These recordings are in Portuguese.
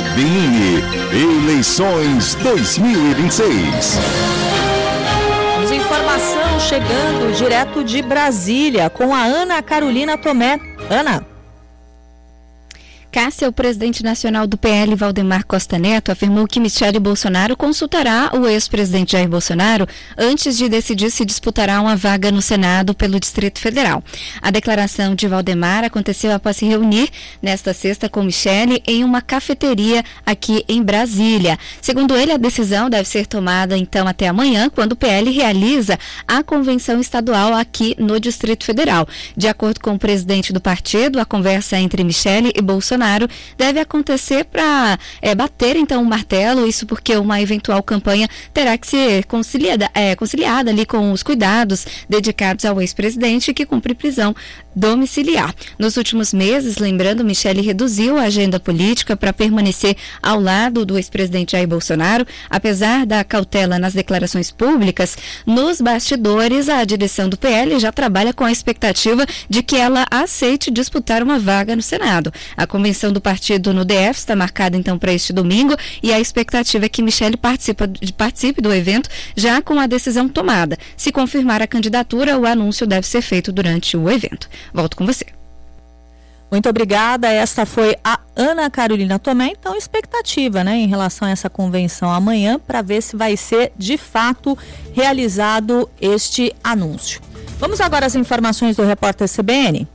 CBN Eleições 2026. Informação chegando direto de Brasília com a Ana Carolina Tomé. Ana. Cássia, o presidente nacional do PL, Valdemar Costa Neto, afirmou que Michele Bolsonaro consultará o ex-presidente Jair Bolsonaro antes de decidir se disputará uma vaga no Senado pelo Distrito Federal. A declaração de Valdemar aconteceu após se reunir nesta sexta com Michele em uma cafeteria aqui em Brasília. Segundo ele, a decisão deve ser tomada então até amanhã, quando o PL realiza a convenção estadual aqui no Distrito Federal. De acordo com o presidente do partido, a conversa entre Michele e Bolsonaro deve acontecer para bater então o martelo, isso porque uma eventual campanha terá que ser conciliada ali com os cuidados dedicados ao ex-presidente que cumpre prisão domiciliar. Nos últimos meses, lembrando, Michele reduziu a agenda política para permanecer ao lado do ex-presidente Jair Bolsonaro, apesar da cautela nas declarações públicas. Nos bastidores, a direção do PL já trabalha com a expectativa de que ela aceite disputar uma vaga no Senado. A convenção do partido no DF está marcada então para este domingo e a expectativa é que Michele participe do evento já com a decisão tomada. Se confirmar a candidatura, o anúncio deve ser feito durante o evento. Volto com você. Muito obrigada. Esta foi a Ana Carolina Tomé. Então, expectativa, né, em relação a essa convenção amanhã para ver se vai ser de fato realizado este anúncio. Vamos agora às informações do repórter CBN.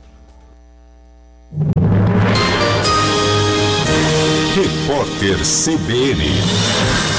Repórter CBN.